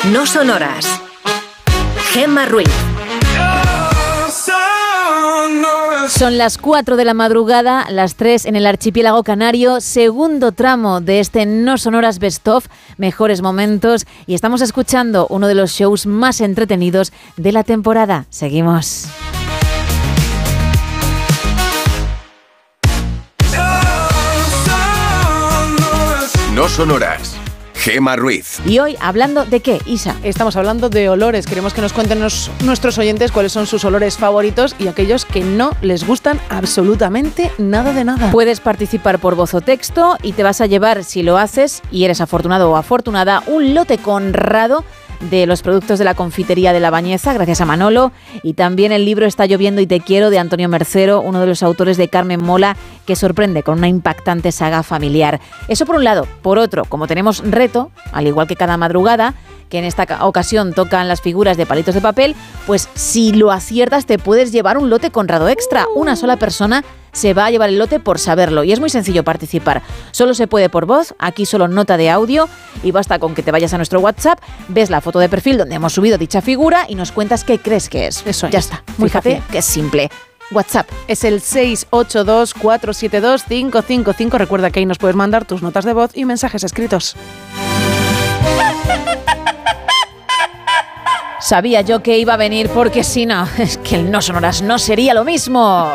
No sonoras. Gemma Ruiz. Son las 4 de la madrugada, las 3 en el archipiélago canario, segundo tramo de este No Sonoras Best Of, mejores momentos, y estamos escuchando uno de los shows más entretenidos de la temporada. Seguimos. No sonoras. Gemma Ruiz. Y hoy, ¿hablando de qué, Isa? Estamos hablando de olores. Queremos que nos cuenten nuestros oyentes cuáles son sus olores favoritos y aquellos que no les gustan absolutamente nada de nada. Puedes participar por voz o texto y te vas a llevar, si lo haces y eres afortunado o afortunada, un lote Conrado de los productos de la confitería de La Bañeza, gracias a Manolo, y también el libro Está lloviendo y te quiero, de Antonio Mercero, uno de los autores de Carmen Mola, que sorprende con una impactante saga familiar. Eso por un lado. Por otro, como tenemos reto, al igual que cada madrugada, que en esta ocasión tocan las figuras de palitos de papel, pues si lo aciertas te puedes llevar un lote Conrado extra. Una sola persona se va a llevar el lote por saberlo, y es muy sencillo participar. Solo se puede por voz, aquí solo nota de audio, y basta con que te vayas a nuestro WhatsApp, ves la foto de perfil donde hemos subido dicha figura y nos cuentas qué crees que es. Eso ya es. está, muy fácil, que es simple. WhatsApp es el 682-472-555. Recuerda que ahí nos puedes mandar tus notas de voz y mensajes escritos. Sabía yo que iba a venir, porque si no, es que el No Sonoras no sería lo mismo.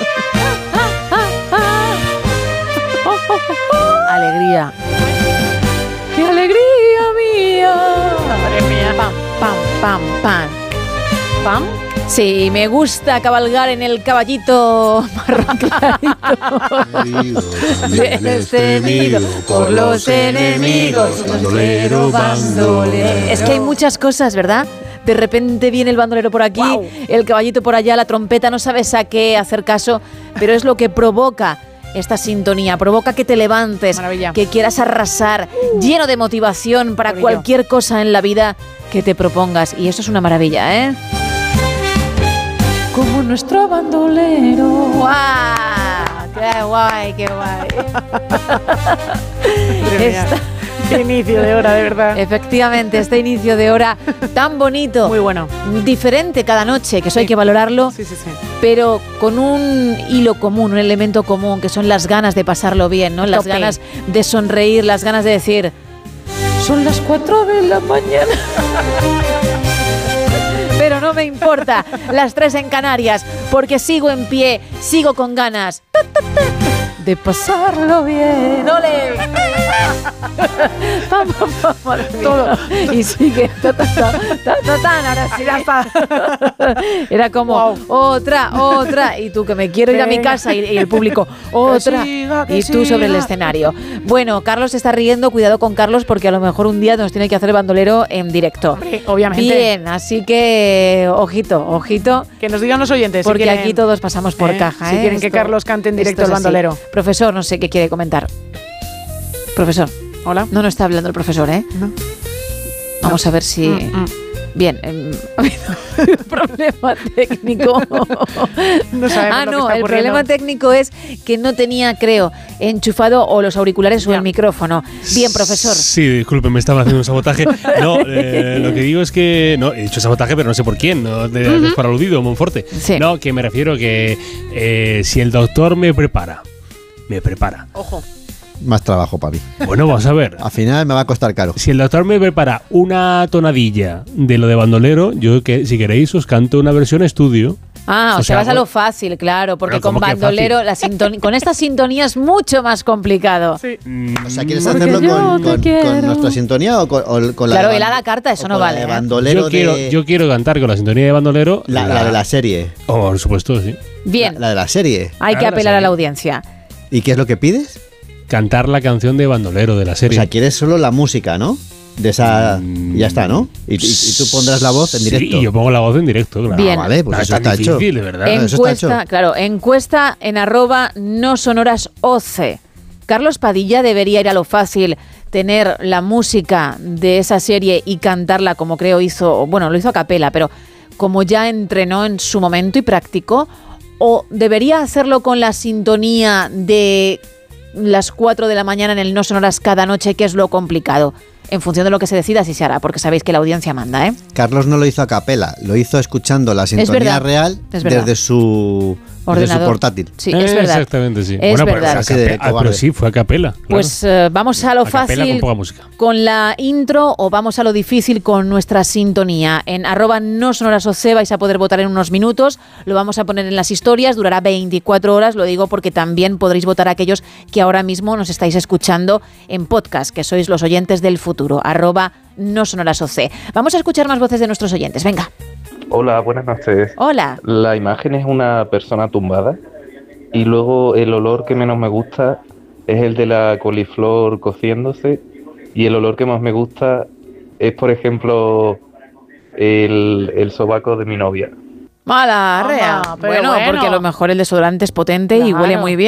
Alegría. ¡Qué alegría mía! Madre mía. Pam, pam, pam, pam. ¿Pam? Sí, me gusta cabalgar en el caballito marrón clarito. Destemido por los enemigos, bandolero, bandolero. Es que hay muchas cosas, ¿verdad? De repente viene el bandolero por aquí, wow, el caballito por allá, la trompeta, no sabes a qué hacer caso, pero es lo que provoca esta sintonía, provoca que te levantes, maravilla, que quieras arrasar, lleno de motivación para cualquier cosa en la vida que te propongas. Y eso es una maravilla, ¿eh? Como nuestro bandolero. ¡Guau! ¡Qué guay, qué guay! Qué inicio de hora, de verdad. Efectivamente, este inicio de hora tan bonito. Muy bueno. Diferente cada noche, que eso hay que valorarlo. Sí. Pero con un hilo común, un elemento común, que son las ganas de pasarlo bien, ¿no? Las ganas de sonreír, las ganas de decir: son las 4 de la mañana. Pero no me importa, las 3 en Canarias, porque sigo en pie, sigo con ganas de pasarlo bien. ¡Ole! Todo. Y sigue. Ahora sí, ya está. Era como, wow, otra. Y tú, que me quiero ir a mi casa, y el público, otra. Y tú sobre el escenario. Bueno, Carlos se está riendo. Cuidado con Carlos, porque a lo mejor un día nos tiene que hacer bandolero en directo. Hombre, obviamente. Bien, así que ojito. Que nos digan los oyentes. Porque si quieren, aquí todos pasamos por caja. Si quieren que Carlos cante en directo el bandolero. Así. Profesor, no sé qué quiere comentar. Profesor. Hola. No está hablando el profesor, ¿eh? No. Vamos a ver si... Bien, ha habido un problema técnico. No sabemos lo que está el problema técnico es que no tenía, creo, enchufado o los auriculares o el micrófono. Bien, profesor. Sí, disculpe, me estaba haciendo un sabotaje. No, lo que digo es que... No, he dicho sabotaje, pero no sé por quién. No, es para aludido, Monforte. Sí. No, que me refiero que si el doctor me prepara. Ojo. Más trabajo para mí. Bueno, vamos a ver. Al final me va a costar caro. Si el doctor me prepara una tonadilla de lo de bandolero, yo, que si queréis, os canto una versión estudio. O sea, vas a lo fácil, claro, porque con bandolero, con esta sintonía es mucho más complicado. Sí. O sea, ¿quieres hacerlo con nuestra sintonía o con la Claro, de él a la carta, eso no vale. Bandolero yo quiero cantar con la sintonía de bandolero. La de la serie. Por supuesto, sí. Bien. La de la serie. Hay que apelar a la audiencia. ¿Y qué es lo que pides? Cantar la canción de bandolero de la serie. O sea, quieres solo la música, ¿no? De esa... Y ya está, ¿no? Y tú pondrás la voz en directo. Sí, yo pongo la voz en directo, claro. Bien. Vale, pues eso está hecho. Difícil, de verdad. Encuesta, claro, encuesta en @nosonorasoc. Carlos Padilla debería ir a lo fácil, tener la música de esa serie y cantarla como creo hizo, bueno, lo hizo a capela, pero como ya entrenó en su momento y practicó, o debería hacerlo con la sintonía de las 4 de la mañana en el No Sonoras cada noche, que es lo complicado. en función de lo que se decida, así se hará, porque sabéis que la audiencia manda, ¿eh? Carlos no lo hizo a capela, lo hizo escuchando la sintonía verdad, real es verdad. desde su portátil. Sí, es verdad. Exactamente, sí. Es Bueno, verdad. Cobarde. pero sí, fue a capela. Claro. Pues vamos a lo A capela fácil con poca música. con la intro o vamos a lo difícil con nuestra sintonía. En @nosonorasoc vais a poder votar en unos minutos. Lo vamos a poner en las historias, durará 24 horas. Lo digo porque también podréis votar aquellos que ahora mismo nos estáis escuchando en podcast, que sois los oyentes del futuro. @nosonorasoc. Vamos a escuchar más voces de nuestros oyentes. Venga. Hola, buenas noches. Hola. La imagen es una persona tumbada y luego el olor que menos me gusta es el de la coliflor cociéndose y el olor que más me gusta es, por ejemplo, el sobaco de mi novia. Mala, rea. pero Bueno, porque a lo mejor el desodorante es potente y Claro. huele muy bien.